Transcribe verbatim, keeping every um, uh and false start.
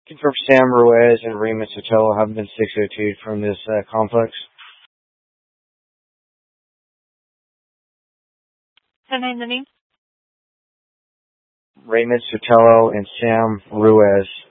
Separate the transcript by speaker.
Speaker 1: Confirm Sam Ruiz and Raymond Sotelo have been six oh two from this uh, complex.
Speaker 2: Can I name the name?
Speaker 1: Raymond Sotelo and Sam Ruiz.